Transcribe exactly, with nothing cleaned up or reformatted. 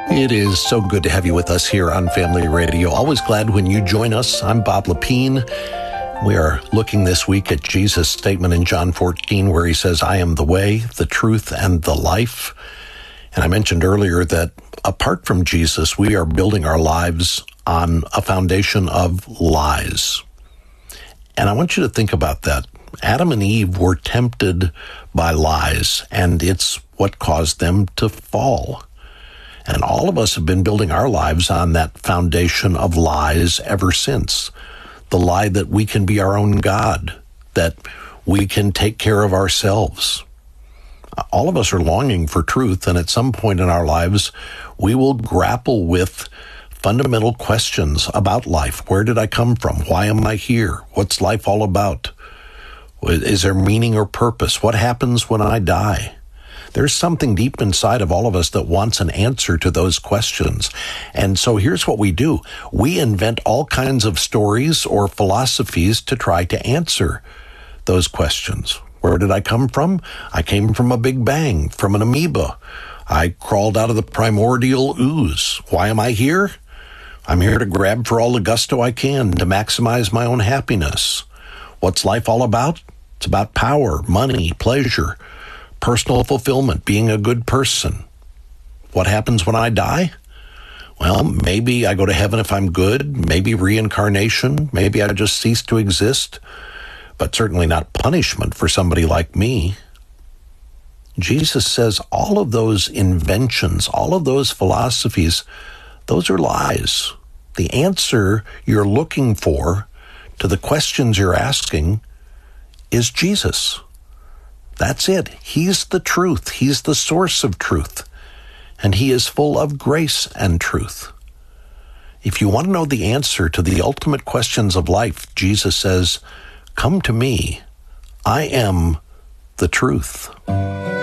It is so good to have you with us here on Family Radio. Always glad when you join us. I'm Bob Lepine. We are looking this week at Jesus' statement in John fourteen where he says, I am the way, the truth, and the life. And I mentioned earlier that apart from Jesus, we are building our lives on a foundation of lies. And I want you to think about that. Adam and Eve were tempted by lies, and it's what caused them to fall. And all of us have been building our lives on that foundation of lies ever since. The lie that we can be our own God, that we can take care of ourselves. All of us are longing for truth, and at some point in our lives, we will grapple with fundamental questions about life. Where did I come from? Why am I here? What's life all about? Is there meaning or purpose? What happens when I die? There's something deep inside of all of us that wants an answer to those questions. And so here's what we do. We invent all kinds of stories or philosophies to try to answer those questions. Where did I come from? I came from a big bang, from an amoeba. I crawled out of the primordial ooze. Why am I here? I'm here to grab for all the gusto I can to maximize my own happiness. What's life all about? It's about power, money, pleasure, personal fulfillment, being a good person. What happens when I die? Well, maybe I go to heaven if I'm good, maybe reincarnation, maybe I just cease to exist, but certainly not punishment for somebody like me. Jesus says all of those inventions, all of those philosophies, those are lies. The answer you're looking for to the questions you're asking is Jesus. That's it. He's the truth. He's the source of truth. And he is full of grace and truth. If you want to know the answer to the ultimate questions of life, Jesus says, come to me. I am the truth.